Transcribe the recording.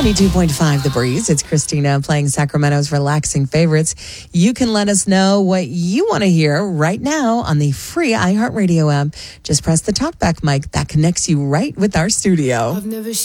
92.5 The Breeze. It's Christina playing Sacramento's relaxing favorites. You can let us know what you want to hear right now on the free iHeartRadio app. Just press the talkback mic that connects you right with our studio. I've never